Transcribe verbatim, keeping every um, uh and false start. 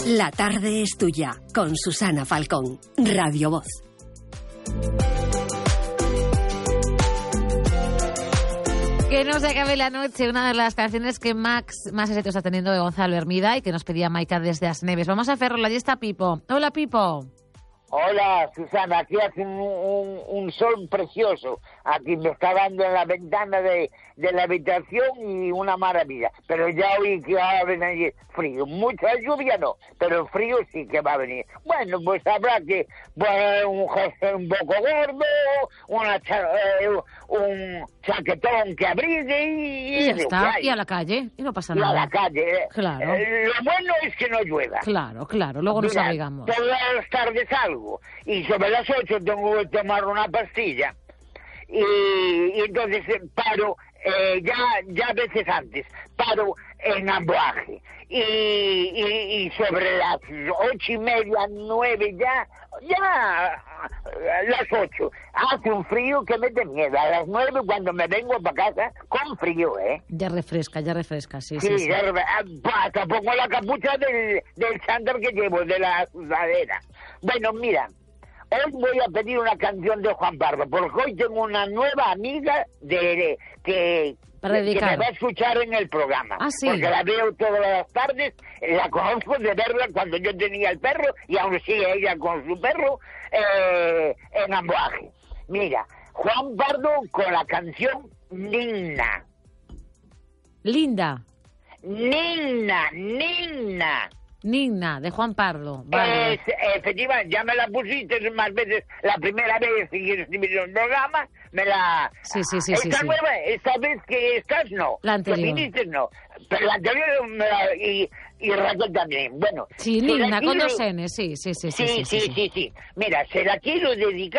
La tarde es tuya, con Susana Falcón, Radio Voz. Que no se acabe la noche, una de las canciones que Max más éxito está teniendo de Gonzalo Hermida y que nos pedía Maika desde As Neves. Vamos a Ferrol, allí está Pipo. Hola, Pipo. Hola, Susana, aquí hace un, un, un sol precioso. Aquí me está dando en la ventana de, de la habitación y una maravilla. Pero ya oí que va a venir frío. Mucha lluvia no, pero frío sí que va a venir. Bueno, pues habrá que poner un jersey un poco gordo, una cha, eh, un chaquetón que abrigue y... Y ya está, y a la calle, y no pasa y nada. a la calle. Eh. Claro. Eh, lo bueno es que no llueva. Claro, claro, luego nos Mira, abrigamos. todas las tardes salgo y sobre las ocho tengo que tomar una pastilla y, y entonces paro eh, ya ya veces antes paro en Amboaje y, y, y sobre las ocho y media nueve ya ya las ocho hace un frío que me da miedo. A las nueve cuando me vengo para casa con frío, eh Ya refresca, ya refresca, sí, sí, sí, sí. ya, hasta pongo la capucha del, del chándal que llevo, de la sudadera. Bueno, mira, hoy voy a pedir una canción de Juan Pardo, porque hoy tengo una nueva amiga de que, Para que dedicar. me va a escuchar en el programa. Ah, sí. Porque la veo todas las tardes, la conozco de verla cuando yo tenía el perro, y aún sigue ella con su perro, eh, en Amboaje. Mira, Juan Pardo con la canción Nina. Linda, Nina, Nina. Nina, de Juan Pardo. Vale. Es, efectivamente, ya me la pusiste más veces. La primera vez que estuviste en el programa, me la... Sí, sí, sí, Esta sí, sí. nueva, esta vez que estás, no. La anterior. Que viniste, no. Pero la anterior me la... Y, y Raquel también. Bueno. Sí, se la Nina, con quiero- dos N, sí, sí, sí, sí, Sí, sí, sí, sí. Mira, se la quiero dedicar